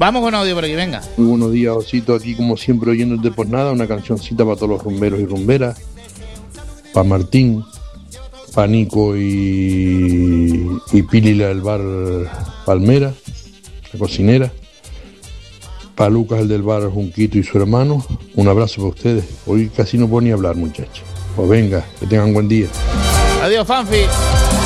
Vamos con audio por aquí, venga. Muy buenos días, Osito, aquí como siempre oyéndote por nada, una cancioncita para todos los rumberos y rumberas, para Martín, para Nico y Pili, la del bar Palmera, la cocinera, para Lucas, el del bar Junquito y su hermano. Un abrazo para ustedes. Hoy casi no puedo ni hablar, muchachos. Pues venga, que tengan buen día. Adiós, Fanfi.